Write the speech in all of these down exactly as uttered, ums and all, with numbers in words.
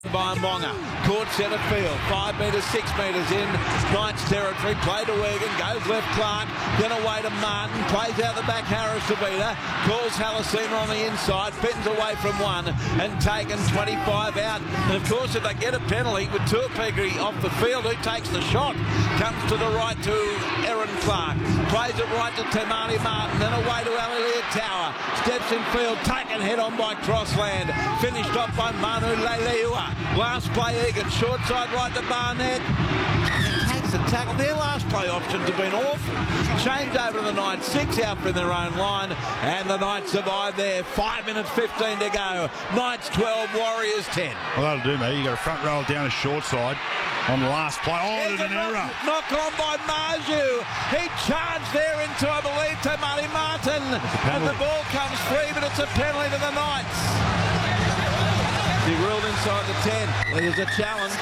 By Monga, caught centre field, five metres, six metres in Knights territory, play to Wigan, goes left Clark, then away to Martin, plays out the back Harris to Vita, calls Halasima on the inside, pins away from one and taken twenty-five out. And of course if they get a penalty with Tuapegri off the field, who takes the shot, comes to the right to Aaron Clark, plays it right to Tamani Martin, then away to Alilia Tower, steps in field, taken head on by Crossland, finished off by Manu Leilua. Last play Egan, short side right to Barnett. Takes the tackle. Their last play options have been awful. Change over to the Knights, six out from their own line, and the Knights survive there. Five minutes fifteen to go. Knights twelve, Warriors ten. Well, that'll do, mate. You got a front roll down a short side on the last play. Oh, there's an error. Knock on by Marju. He charged there into, I believe, Tamani Martin. And the ball comes free, but it's a penalty to the Knights. He ruled inside the ten. There's a challenge.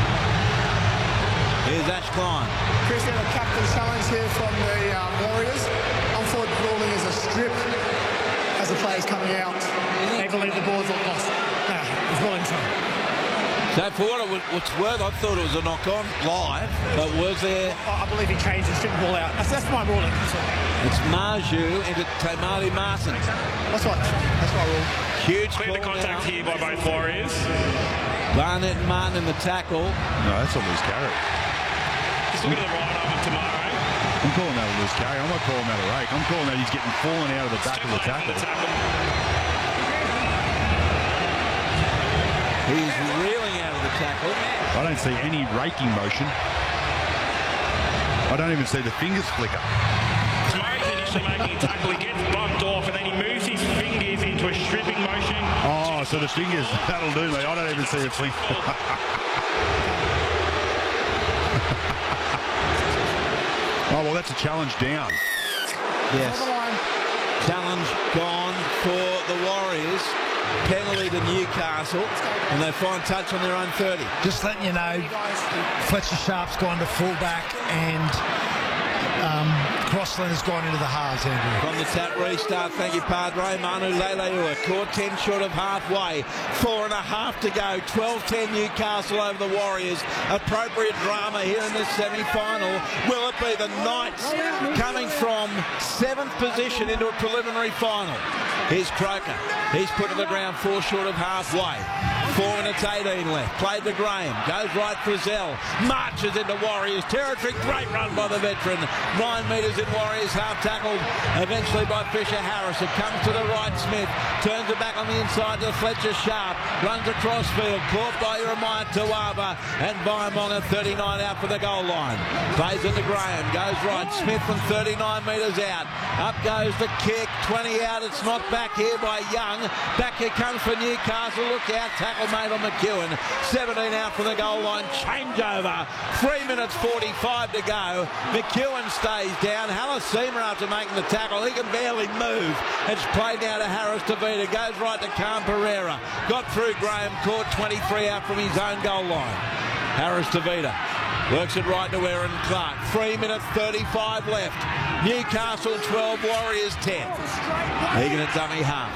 Here's Ash Klein. Chris, a captain challenge here from the um, Warriors. Unfortunate ruling is a strip as the player's coming out. They believe the ball's not lost. No, he's not in trouble. So for what it was, what's worth, I thought it was a knock-on live, but was there... I, I believe he changed and stripped the ball out. That's, that's my ruling. It's Marju into Tamani Martin. That's right. That's my rule. Huge clear the contact now here by both Warriors. Barnett and Martin in the tackle. No, that's a loose carry. Just look at the right arm of Tamaro. I'm calling that a loose carry. I'm not calling that a rake. I'm calling that he's getting fallen out of the back of the tackle. He's reeling out of the tackle. I don't see any raking motion. I don't even see the fingers flicker. Tamaro's initially making a tackle. He gets bumped off and then he moves his fingers into a stripping motion. Oh, so the fingers, that'll do me. I don't even see a fling. Oh, well, that's a challenge down. Yes. Challenge gone for the Warriors. Penalty to Newcastle, and they find touch on their own thirty. Just letting you know, Fletcher Sharp's gone to fullback and um, Crossland has gone into the halves, Andrew. From the tap restart, thank you, Padre. Manu Leilua caught ten short of halfway. Four and a half to go. twelve ten Newcastle over the Warriors. Appropriate drama here in this semi-final. Will it be the Knights coming from seventh position into a preliminary final? Here's Croker. He's put to the ground four short of halfway. Four minutes eighteen left. Played to Graham. Goes right for Zell. Marches into Warriors territory. Great run by the veteran. Nine metres in Warriors half tackled eventually by Fisher Harris. It comes to the right. Smith turns it back on the inside to Fletcher Sharp. Runs across field. Caught by Jeremiah Tuaba. And Baimonga thirty-nine out for the goal line. Plays into Graham. Goes right. Smith from thirty-nine metres out. Up goes the kick. twenty out. It's not back here by Young. Back here comes for Newcastle. Look out. Tackle made on McEwen. seventeen out from the goal line. Changeover. three minutes forty-five to go. McEwen stays down. Halasima after making the tackle. He can barely move. It's played now to Harris to Vita. Goes right to Khan Pereira. Got through Graham. Caught twenty-three out from his own goal line. Harris to Vita. Works it right to Aaron Clark. three minutes thirty-five left. Newcastle twelve, Warriors ten. Egan at dummy half.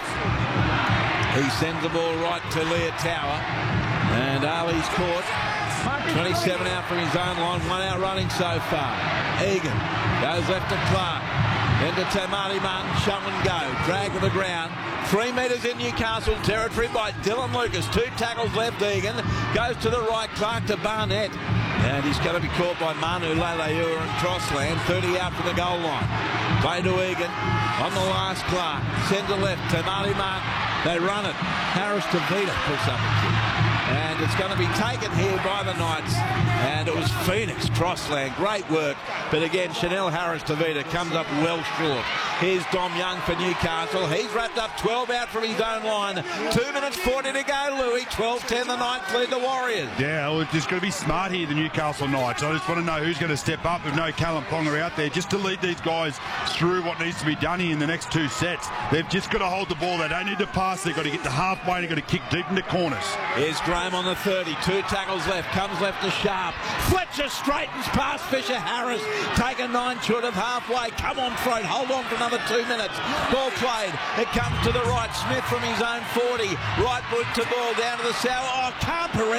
He sends the ball right to Leah Tower. And Ali's caught. twenty-seven out from his own line. One out running so far. Egan goes left to Clark. Then to Tamani Martin. Show and go. Drag to the ground. Three metres in Newcastle territory by Dylan Lucas. Two tackles left. Egan goes to the right. Clark to Barnett. And he's going to be caught by Manu Leilua and Crossland. thirty out from the goal line. Play to Egan. On the last Clark. Sends it left. Tamani Martin. They run it. Harris to Vita puts up a kick. And it's going to be taken here by the Knights. And it was Phoenix Crossland. Great work. But again, Chanel Harris to Vita comes up well short. Here's Dom Young for Newcastle. He's wrapped up twelve out from his own line. Two minutes forty to go, Louis. twelve ten the Knights lead the Warriors. Yeah, well, it's just going to be smart here, the Newcastle Knights. I just want to know who's going to step up with no Callum Ponga out there just to lead these guys through what needs to be done here in the next two sets. They've just got to hold the ball. They don't need to pass. They've got to get to halfway and they've got to kick deep into corners. Here's Graham on the thirty. Two tackles left. Comes left to Sharp. Fletcher straightens past Fisher Harris. Taken nine short of halfway. Come on, Throat. Hold on for another two minutes. Ball played. It comes to the right. Smith from his own forty. Right boot to ball down to the south. Oh, Khan Pereira.